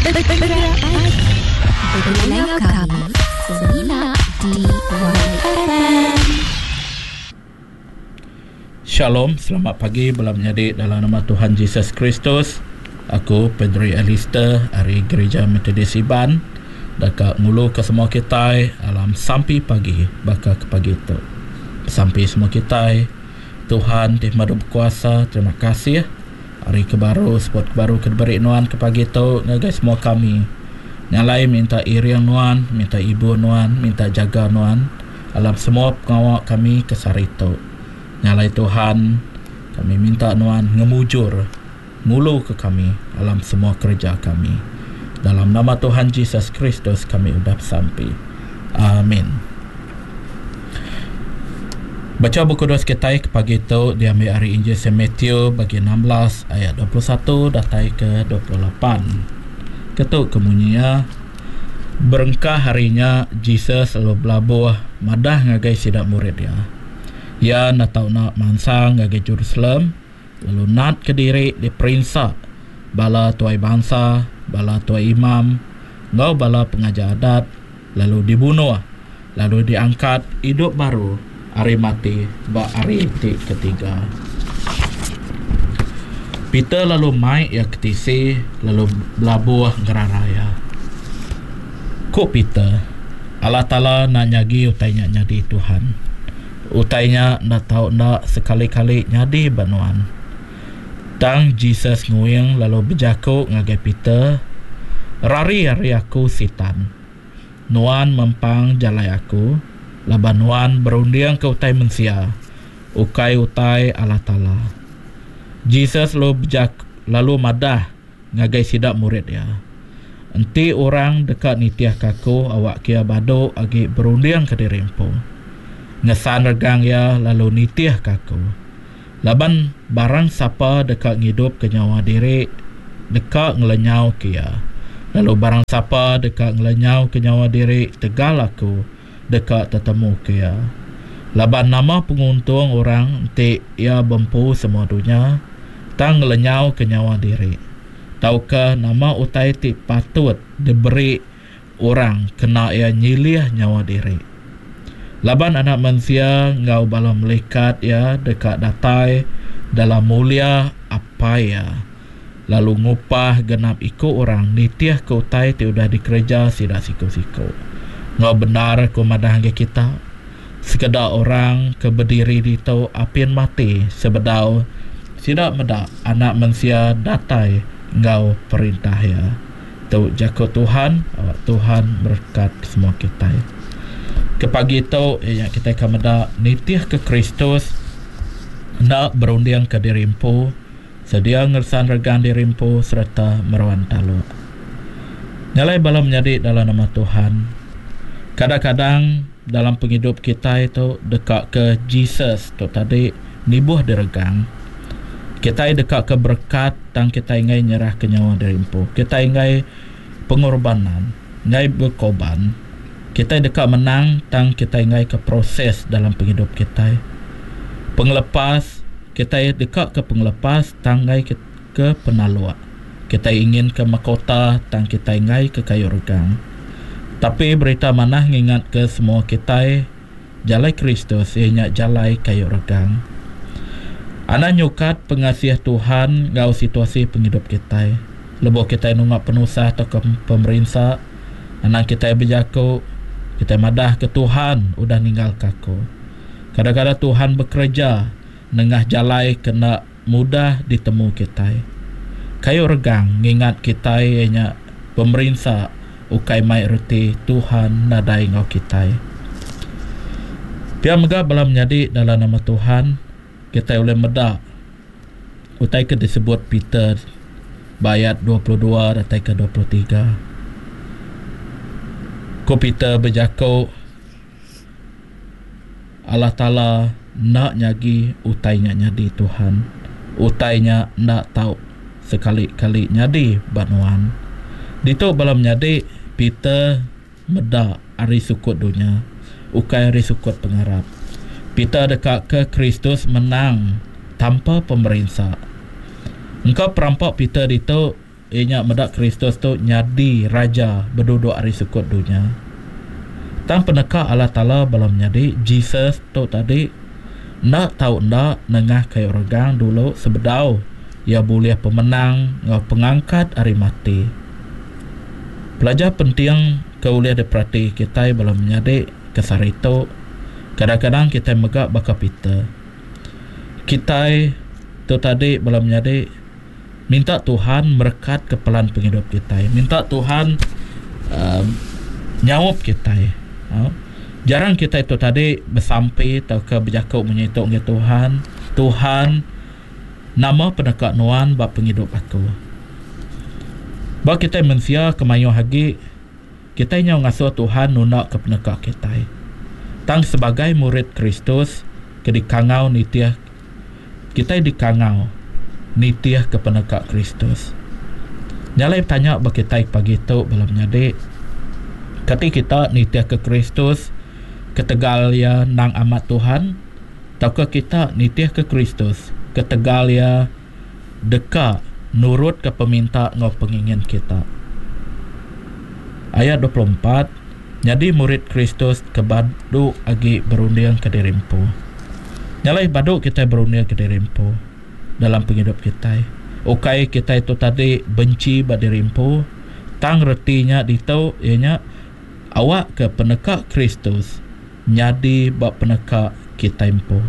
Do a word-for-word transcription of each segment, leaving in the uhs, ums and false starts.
Berdengar kami Semina di Y F M. Shalom, selamat pagi. Belah menjadi dalam nama Tuhan Yesus Kristus. Aku Pedri Alistair dari Gereja Metodis Iban. Dekat ngulu ke semua kita alam sampai pagi bakal ke pagi itu. Sampai semua kita Tuhan di madu berkuasa. Terima kasih hari kebaru sport kebaru kedberi nuan ke pagi itu ngagai semua kami. Nyalai minta iriang nuan, minta ibu nuan, minta jaga nuan alam semua pengawal kami ke sarito. Nyalai Tuhan, kami minta nuan ngemujur mulu ke kami alam semua kerja kami. Dalam nama Tuhan Yesus Kristus kami udah sampai. Amin. Baca buku doa kita ke pagi itu diambil hari Injil Saint Matthew bagi enam belas ayat dua puluh satu datai ke dua puluh lapan. Ketuk kemunyinya, berengkah harinya Jesus lalu belabuh madah ngagai sidak murid dia. Ia nak tahu nak mansang ngagai Jerusalem, lalu nat ke diri diperinsak bala tuai bangsa, bala tuai imam, ngau bala pengajar adat, lalu dibunuh, lalu diangkat hidup baru, hari mati, bak hari ketiga. Peter lalu mai ya ketisi, lalu belabuh ngeraraya. Kok Peter, Allah Ta'ala nak nyagi utainya nyadi Tuhan. Utainya nak tahu nak sekali-kali nyadi banuan. Tang Jesus nguyang lalu berjaku ngagai Peter, rari-rari aku sitan. Nuan mempang jalai aku, laban nuan berundiang ke utai mensia, ukai utai Allah Ta'ala. Jesus lalu berjak lalu madah ngagai sidak murid dia. Enti orang dekat nitiah kaku awak kia bado agi berundiang ke dirimpu. Ngesan regang ya lalu nitiah kaku. Laban barang siapa dekat ngidup ke nyawa diri dekat ngelenyau kia. Lalu barang siapa dekat ngelenyau ke nyawa diri tegal aku dekat tetemu kia. Laban nama penguntung orang enti ia bempu semua dunia tang ngelenyau ke nyawa diri. Tahukah nama utai ti patut diberi orang kena ia nyilih nyawa diri. Laban anak manusia ngau bala melekat ya dekat datai dalam mulia apa ya. Lalu ngupah genap ikut orang nitiah ke utai ti udah dikerja sida siku-siku. Ngau benar ku madah kita. Sekedar orang ke berdiri di tau apian mati sebedau sidak medak anak manusia datai ngau perintah ya. Tu jago Tuhan, awak Tuhan berkat semua kita. Ke pagi itu yang kita akan medak nitiah ke Kristus nak berundiang ke dirimpu, sedia ngersan regan dirimpu serta merawan talu. Nyalai bala menjadi dalam nama Tuhan. Kadang-kadang dalam penghidup kita itu dekat ke Jesus tu tadi nibuh diregang. Kita dekat ke berkat dan kita ingin nyerah ke nyawa dirimpu. Kita ingin pengorbanan, ingin berkorban. Kita dekat menang dan kita ingin ke proses dalam penghidup kita. Penglepas, kita dekat ke penglepas dan ingin ke, ke penalua. Kita ingin ke mahkota dan kita ingin ke kayu regang. Tapi berita mana ngingat ke semua kita jalai Kristus ianya jalai kayu regang. Ana nyukat pengasiah Tuhan ngau situasi penghidup kita. Lebo kita nungak penusah atau ke pemerintah, anak kita berjaku, kita madah ke Tuhan udah ninggal kaku. Kadang-kadang Tuhan bekerja nengah jalai kena mudah ditemu kita. Kayu regang ngingat kita ianya pemerintah ukai mai reti Tuhan nadai ngau kita. Biar megah bala menjadi dalam nama Tuhan. Kita boleh medak utai ke disebut Peter bayat dua puluh dua datai ke dua puluh tiga. Ko Peter berjaku Allah Ta'ala nak nyagi utainya nyadi Tuhan. Utainya nak tahu sekali-kali nyadi banuan. Dito balam nyadi Peter medak hari sukut dunia. Ukai hari sukut pengarap. Peter dekat ke Kristus menang tanpa pemerintah. Engkau perampok Peter itu ianya medak Kristus tu nyadi raja berduduk hari sukut dunia. Tang peneka Allah Ta'ala belum nyadi Jesus tu tadi nak tahu nak nengah kayak orang dulu sebedau ia boleh pemenang ngau pengangkat hari mati. Pelajar penting kau boleh diperhati kita belum nyadi kesar itu. Kadang-kadang kita megak baka pita. Kita tu tadi belum nyadi minta Tuhan merekat kepelan penghidup kita. Minta Tuhan uh, nyawap kita. Uh, jarang kita itu tadi bersampai atau ke berjakau menyituk dengan Tuhan. Tuhan nama pendekat nuan bab penghidup aku. Bahawa kita mensia kemayu hagi, kita nyau ngasuh Tuhan nunak ke pendekat kita. Tang sebagai murid Kristus, ke dikangau nitiah, kita dikangau nitiah ke pendekat Kristus. Nyalai tanya bagi kita pagi itu belum nyadi. Ketika kita nitiah ke Kristus, ketegal ya nang amat Tuhan, ataukah kita nitiah ke Kristus, ketegal ya dekat nurut ke peminta ngau pengingin kita. Ayat dua puluh empat, jadi murid Kristus ke badu agi berunding ke dirimpu. Nyalai badu kita berunding ke dirimpu dalam penghidup kita. Ukai kita itu tadi benci bad dirimpu, tang retinya ditau ianya awak ke penekak Kristus nyadi bab penekak kita impu.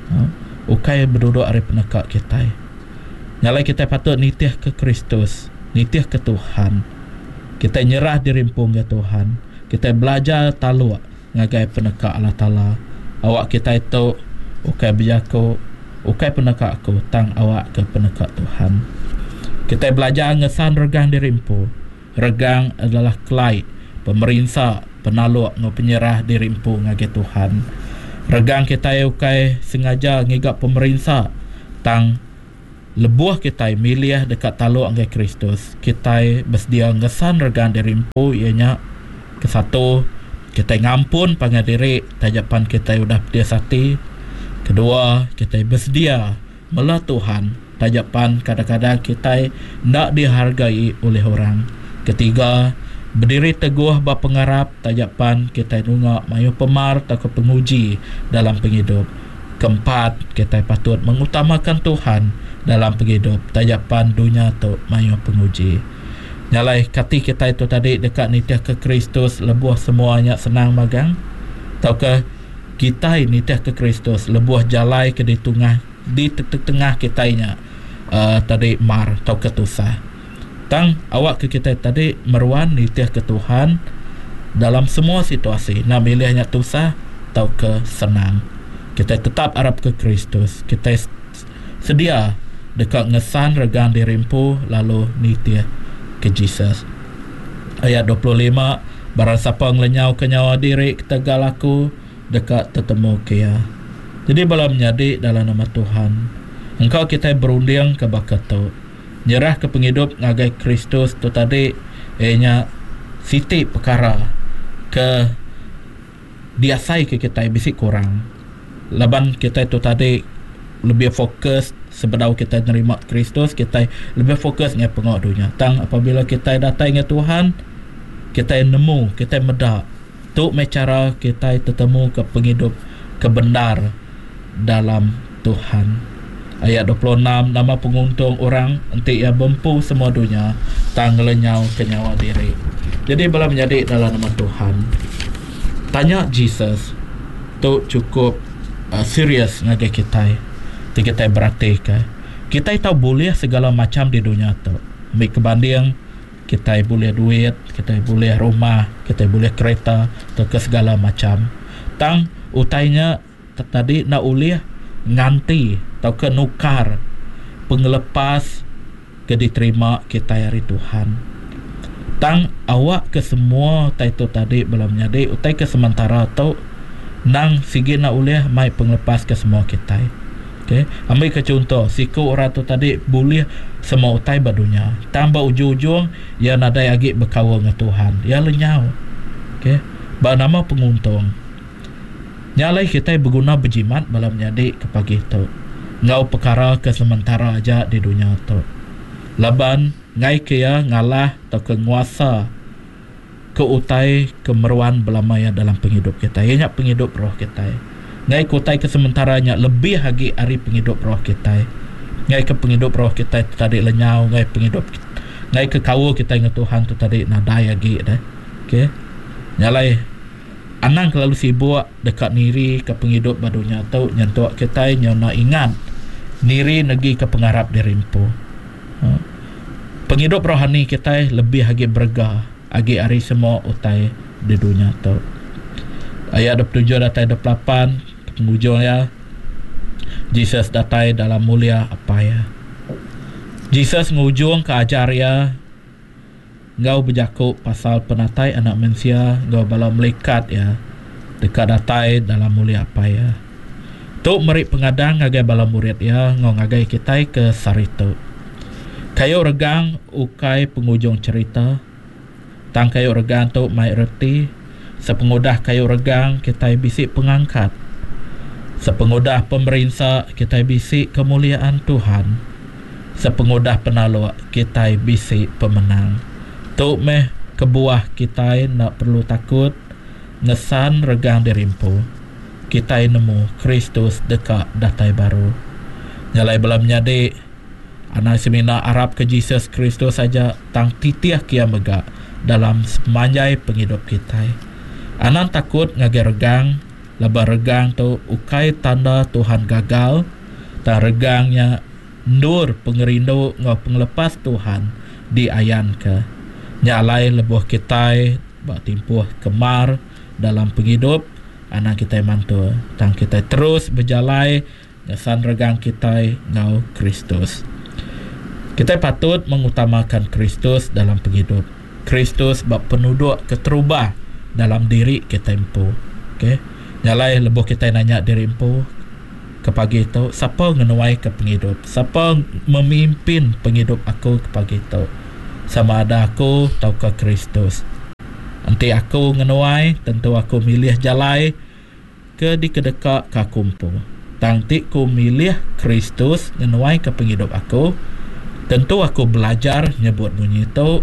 Ukai berduduk hari penekak kita. Nyalai kita patut nitiah ke Kristus, nitiah ke Tuhan. Kita nyerah dirimpung ke Tuhan. Kita belajar taluk ngagai penekak Allah Ta'ala. Awak kita itu ukai berjaku, ukai penekak aku, tang awak ke penekak Tuhan. Kita belajar ngesan regang dirimpu. Regang adalah kelai, pemerintah, penaluk ngau penyerah dirimpu ngagai Tuhan. Regang kita ukai sengaja ngigap pemerintah, tang lebuah kita milih dekat taluk anggai Kristus. Kita bersedia ngesan regan dirimpu ianya ke satu, kita ngampun panggil diri tajapan kita sudah berdiasati. Kedua, kita bersedia melah Tuhan tajapan kadang-kadang kita nak dihargai oleh orang. Ketiga, berdiri teguh bab pengarap tajapan kita nungak mayu pemar atau penguji dalam penghidup. Keempat, kita patut mengutamakan Tuhan dalam penghidup tajapan dunia tu mayu penguji. Nyalai kati kita itu tadi dekat nitiah ke Kristus lebuah semuanya senang magang. Taukah kita nitiah ke Kristus lebuah jalai ke di tengah di tengah kitanya uh, tadi mar atau ketusah. Tang awak ke kita tadi meruan nitiah ke Tuhan dalam semua situasi. Nak milihnya tusah atau ke senang. Kita tetap harap ke Kristus. Kita sedia dekat ngesan regang dirimpu lalu nitiah ke Jesus. Ayat dua puluh lima, barang siapa ngelenyau ke nyawa diri ketegal aku dekat tetemu kia. Jadi belum menjadi dalam nama Tuhan. Engkau kita berunding ke bakat tu. Nyerah ke penghidup ngagai Kristus tu tadi ianya siti perkara ke diasai ke kita bisik kurang. Laban kita itu tadi lebih fokus sebedau kita nerima Kristus, kita lebih fokus dengan pengok dunia. Tang apabila kita datang dengan Tuhan, kita nemu, kita medak tu cara kita bertemu ke penghidup kebenar dalam Tuhan. Ayat dua puluh enam, nama penguntung orang nanti ia bempu semua dunia, tang lenyau ke nyawa diri. Jadi bila menjadi dalam nama Tuhan, tanya Jesus tu cukup uh, serius ngagai kita. Kita berarti ke kita tahu boleh segala macam di dunia tu. Ambil kebanding kita boleh duit, kita boleh rumah, kita boleh kereta atau ke segala macam. Tang utainya tadi nak ulih nganti atau ke nukar pengelepas ke diterima kita hari Tuhan. Tang awak ke semua utai tu tadi belum nyadi utai ke sementara tu nang sigi nak ulih mai pengelepas ke semua kita. Okay. Ambil ke contoh, siku orang tu tadi boleh semua utai badunya. Tambah ujung-ujung, ia nadai lagi berkawal dengan Tuhan. Ia lenyau. Okay. Bernama penguntung. Nyalai kita berguna berjimat dalam menjadi ke pagi tu. Ngau perkara ke sementara aja di dunia tu. Laban ngai kia ngalah atau kenguasa keutai kemeruan belamaya dalam penghidup kita. Ianya penghidup roh kita. Ngai kutai kesementaranya lebih lagi hari penghidup roh kita. Ngai ke penghidup roh kita tu tadi lenyau, ngai penghidup ngai ke kawu kita ingat Tuhan tu tadi nadai lagi dah. Okey. Nyalai anang terlalu sibuk dekat niri ke penghidup badunya tau nyentuh kita nyona ingat niri negi ke pengarap dirimpu. Ha. Penghidup rohani kita lebih lagi bergah agi hari semua utai di dunia tu. Ayat dua puluh tujuh datai dua puluh lapan penghujungnya Jesus datai dalam mulia apa ya. Jesus ngujung ke ajar ya ngau berjakup pasal penatai anak manusia ngau bala melekat ya dekat datai dalam mulia apa ya. Tu merik pengadang ngagai bala murid ya ngau ngagai kita ke sarito. Kayu regang ukai penghujung cerita tang kayu regang tu mai reti sepengudah kayu regang kita bisik pengangkat sepengudah pemerintah kita bisik kemuliaan Tuhan sepengudah penaluk kita bisik pemenang tu meh kebuah kita nak perlu takut ngesan regang dirimpu kita nemu Kristus dekat datai baru nyalai belam nyadi anak semina Arab ke Jesus Kristus saja tang titiah kia megak dalam semanjai penghidup kita. Anan takut ngagai regang, laba regang tu ukai tanda Tuhan gagal, tak regangnya nur pengerindu ngau penglepas Tuhan diayan ke. Nyalai lebuh kita bak timpuh kemar dalam penghidup, anak kita mantu. Tang kita terus berjalai ngesan regang kita ngau Kristus. Kita patut mengutamakan Kristus dalam penghidup. Kristus bab penuduk keterubah dalam diri kita empu. Okey. Nyalai lebuh kita nanya diri empu ke pagi itu, siapa ngenuai ke penghidup? Siapa memimpin penghidup aku ke pagi itu? Sama ada aku atau ke Kristus. Nanti aku ngenuai, tentu aku milih jalai ke di kedekak ke kumpu. Nanti aku milih Kristus ngenuai ke penghidup aku. Tentu aku belajar nyebut bunyi itu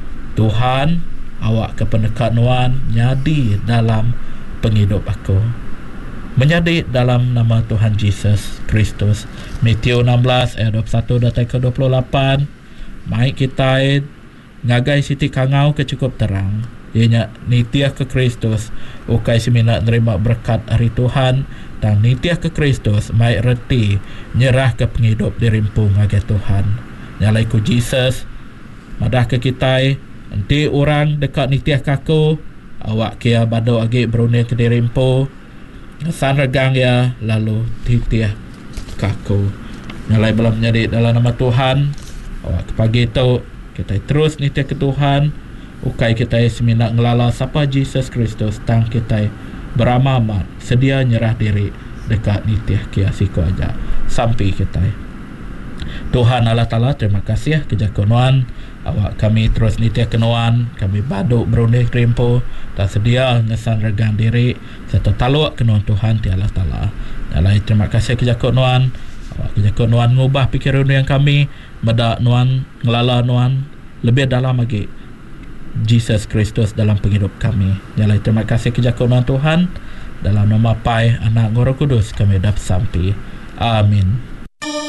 Tuhan, awak ke pendekat nuan nyadi dalam penghidup aku. Menjadi dalam nama Tuhan Yesus Kristus. Matius enam belas ayat dua puluh satu datai ke dua puluh lapan. Mai kita ngagai siti kangau ke cukup terang. Ianya nitiah ke Kristus. Ukai semina nerima berkat hari Tuhan. Dan nitiah ke Kristus. Mai reti nyerah ke penghidup dirimpu ngagai Tuhan. Nyalai ku Jesus. Madah ke kita. Nanti orang dekat nitiah kaku awak kia bado agi beruni ke dirimpu san regang ya lalu nitiah kaku nyalai belum menjadi dalam nama Tuhan awak ke pagi itu kita terus nitiah ke Tuhan ukai kita semina ngelala sapa Jesus Kristus tang kita beramamat sedia nyerah diri dekat nitiah kia siku aja sampai kita Tuhan Allah Ta'ala terima kasih ya kejakuan awak kami terus nitiah kenuan kami baduk berunding rimpo dan sedia ngesan regang diri serta taluk kenuan Tuhan ti Allah Ta'ala. Alai terima kasih kejakut nuan awak kejakut nuan ngubah pikiran yang kami medak nuan ngelala nuan lebih dalam lagi Jesus Kristus dalam penghidup kami. Alai terima kasih kejakut nuan Tuhan dalam nama Pai Anak Roh Kudus kami dapat sampai. Amin.